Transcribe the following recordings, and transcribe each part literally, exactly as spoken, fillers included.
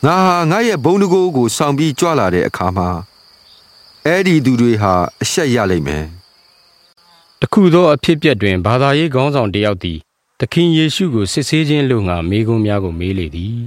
ငါဟာငါရဲ့ဘုံတကိုးကိုဆောင်ပြီးကြွလာတဲ့အခါမှာအဲ့ဒီသူတွေဟာအရှက်ရလိမ့်မယ်တခုသောအဖြစ်ပြက်တွင်ဘာသာရေးခေါင်းဆောင်တယောက်သည်သခင်ယေရှုကိုစစ်ဆေးခြင်းလို့ငါမေးခွန်းများကိုမေးလေသည်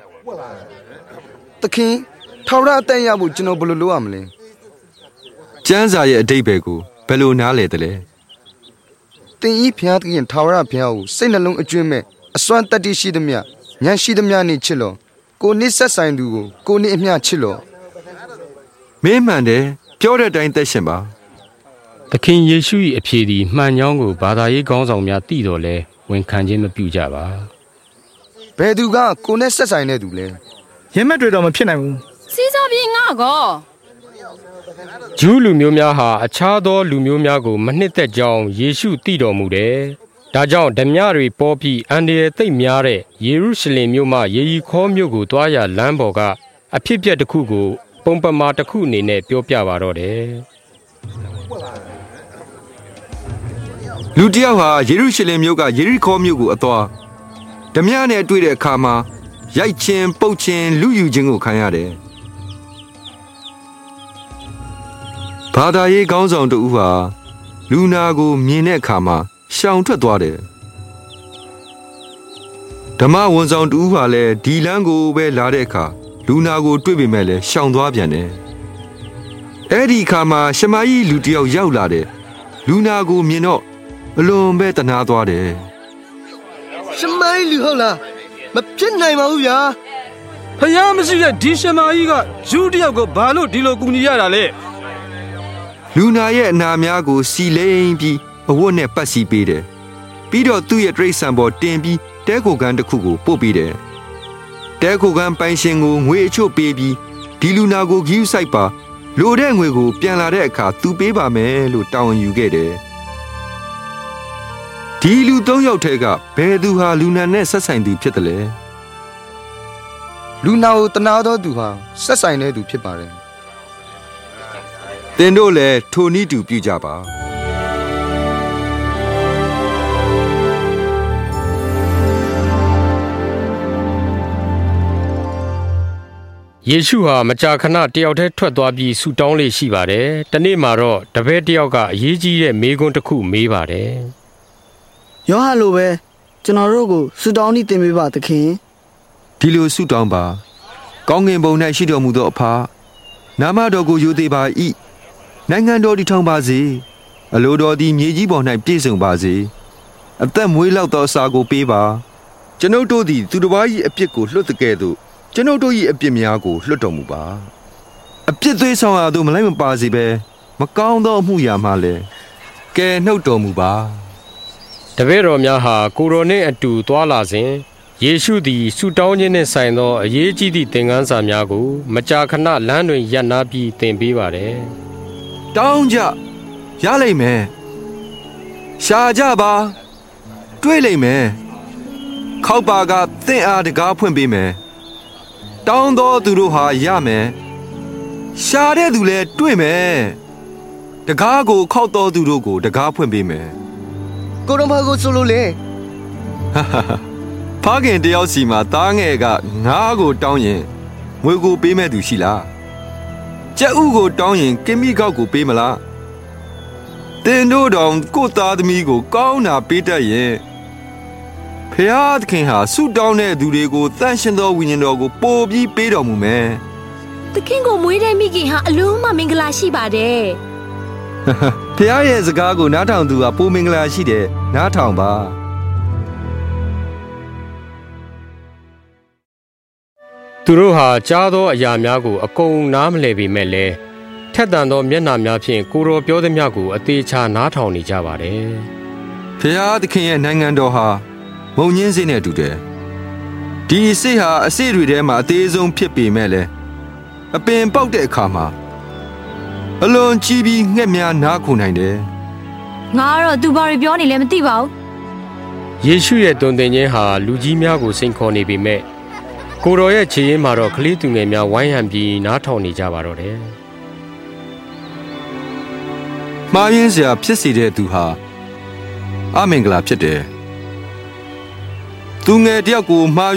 သခင်ထာဝရအတန်ရဖို့ကျွန်တော်ဘယ်လိုလုပ်ရမလဲကျမ်းစာရဲ့အဓိပ္ပာယ်ကိုဘယ်လိုနားလည်သလဲသင်ဤဖျားသခင်ထာဝရဘုရားကိုစိတ်နှလုံးအကျွမ်းမဲ့အစွမ်းတတ္တိရှိသမျှဉာဏ်ရှိသမျှနဲ့ချစ်လောကိုနစ်ဆက်ဆိုင်သူကိုကိုနစ်အမျှချစ်လောမင်းမှန်တယ်ပြောတဲ့အတိုင်းသက်ရှင်ပါသခင်ယေရှု၏အဖြေသည်မှန်ကြောင်းကိုဘာသာရေးခေါင်းဆောင်များသိတော်လဲဝန်ခံခြင်းမပြုကြပါဘယ်သူကကိုနဲ့ဆက်ဆိုင်တဲ့သူလဲရင်းမက်တွေတော့မဖြစ်နိုင်ဘူးစီးစားပြီးငါကောဂျူးလူမျိုးများဟာအခြားသောလူမျိုးများကိုမနှစ်သက်ကြောင်းယေရှုသိတော်မူတယ်ဒါကြောင့်ဓမြတွေပေါ်ပြီးအန္တရာယ်သိပ်များတဲ့ယေရုရှလင်မြို့မှယေရီခေါမြို့ကိုတွားရလမ်းပေါ်ကအဖြစ်ပြက်တစ်ခုကိုပုံပမာတစ်ခုအနေနဲ့ပြောပြပါတော့တယ်လူတယောက်ဟာယေရုရှလင်မြို့ကယေရီခေါမြို့ကိုအသွားဓမြနဲ့တွေ့တဲ့အခါမှာရိုက်ချင်းပုတ်ချင်းလူယူခြင်းကိုခံရတယ်ဘာသာရေးခေါင်းဆောင်တဦးဟာလူနာကိုမြင်တဲ့အခါမှာရှောင်ထွက်သွားတယ်ဓမ္မဝန်ဆောင်တဦးဟာလည်းဒီလမ်းကိုပဲလာတဲ့အခါလူနာကိုတွေ့ပေမဲ့လည်းရှောင်သွားပြန်တယ်အဲ့ဒီအခါမှာရှမာရိလူတယောက်ရောက်လာတယ်လူနာကိုမြင်တော့အလွန်ပဲတနာသွားတယ်ရှမာရိလူဟုတ်လားမဖြစ်နိုင်ပါဘူးဗျာဖယားမရှိတဲ့ဒီရှမာရိကဂျူးတယောက်ကိုဘာလို့ဒီလိုကူညီရတာလဲလူနာရဲ့အနာများကိုစီလိမ့်ပြီးအဝတ်နဲ့ပတ်စီပေးတယ်ပြီးတော့သူ့ရဲ့တရိတ်ဆန်ပေါ်တင်ပြီးတဲခိုကန်းတစ်ခုကိုပို့ပေးတယ်တဲခိုကန်းပိုင်ရှင်ကိုငွေအချို့ပေးပြီးဒီလူနာကိုဂီးဆိုင်ပါလိုတဲ့ငွေကိုပြန်လာတဲ့အခါသူပေးပါမယ်လို့တောင်းယူခဲ့တယ်ဒီလူသုံးယောက်ထဲကဘယ်သူဟာလူနာနဲ့ဆက်ဆိုင်သူဖြစ်တယ်လဲလူနာကိုတနာသောသူဟာဆက်ဆိုင်တဲ့သူဖြစ်ပါတယ်သင်တို့လည်းထိုနည်းတူပြုကြပါယေရှုဟာမကြာခဏတယောက်တည်းထွက်သွားပြီးဆူတောင်းလေးရှိပါတယ်။တနေ့မှာတော့တပည့်တယောက်ကအရေးကြီးတဲ့မေးခွန်းတစ်ခုမေးပါတယ်။ယောဟန်လိုပဲကျွန်တော်တို့ကိုဆူတောင်းနေတင်ပေးပါသခင်။ဒီလိုဆူတောင်းပါ။ကောင်းကင်ဘုံ၌ရှိတော်မူသောအဖနာမတော်ကိုယိုသေးပါ၏။နိုင်ငံတော်တည်ထောင်ပါစေ။အလိုတော်သည်မြေကြီးပေါ်၌ပြည့်စုံပါစေ။အသက်မွေးလောက်သောအစာကိုပေးပါ။ကျွန်ုပ်တို့သည်သူတစ်ပါး၏အပြစ်ကိုလွှတ်တဲ့ကဲ့သို့ကျွန်ုပ်တို့၏အပြစ်များကိုလွှတ်တော်မူပါအပြစ်သွေးဆောင်ရာသို့မလိုက်မပါစေဘဲမကောင်းသောအမှုရာမှလည်းကယ်နှုတ်တော်မူပါတပည့်တော်များဟာကိုရိုနှင့်အတူသွားလာစဉ်ယေရှုသည်ဆူတောင်းခြင်းနှင့်ဆိုင်သောအရေးကြီးသည့်သင်ခန်းစာများကိုမကြာခဏလမ်းတွင်ရပ်နားပြီးသင်ပေးပါတယ်တောင်းကြရလိမ့်မယ်ရှာကြပါတွေ့လိမ့်မယ်ခောက်ပါကသင်အားတကားဖွင့်ပေးမယ်တောင်းသောသူတို့ဟာရမယ်ရှာတဲ့သူလည်းတွေ့မယ်တကားကိုခောက်တော်သူတို့ကိုတကားဖွင့်ပေးမယ်ကိုတော်ဘာကိုဆိုလို့လဲဖခင်တယောက်စီမှာသားငယ်ကငါးကိုတောင်းရင်ငွေကိုပေးမဲ့သူရှိလားကြက်ဥကိုတောင်းရင်ကင်မီကောက်ကိုပေးမလားတင်တို့တော်ကိုသားသမီးကိုကောင်းတာပေးတတ်ရင်ဖျားသခင်ဟာဆုတောင်းတဲ့သူတွေကိုတန်ရှင်သောဝိညာဉ်တော်ကိုပို့ပြီးပေးတော်မူမယ်။သခင်ကိုမွေးတဲ့မိခင်ဟာအလုံးမမင်္ဂလာရှိပါတယ်။ဖျားရဲ့စကားကိုနားထောင်သူဟာပိုမင်္ဂလာရှိတယ်နားထောင်ပါ။သူတို့ဟာကြားသောအရာများကိုအကုန်နားမလည်ပေမဲ့လည်းထက်သန်သောမျက်နှာများဖြင့်ကိုတော်ပြောသမျှကိုအသေးချာနားထောင်နေကြပါတယ်။ဖျားသခင်ရဲ့နိုင်ငံတော်ဟာမုံညင်းစေးနဲ့တူတယ်ဒီအစ်ဟာအစ်တွေထဲမှာအသေးဆုံးဖြစ်ပေမဲ့လည်းအပင်ပေါက်တဲ့အခါမှာအလွန်ကြီးပြီးငှက်များနားခုန်နိုင်တယ်ငါကတော့သူဘာတွေပြောနေလဲမသိပါဘူးယေရှုရဲ့တုန်တင်ခြင်းဟာလူကြီးများကိုစိန်ခေါ်နေပေမဲ့ကိုတော်ရဲ့ခြေရင်းမှာတော့ကလေးသူငယ်များဝိုင်းဟန်ပြီးနားထောင်နေကြပါတော့တယ်မှားယွင်းစရာဖြစ်စေတဲ့သူဟာအမင်္ဂလာဖြစ်တယ်သူငယ်တယောက်ကိုမှား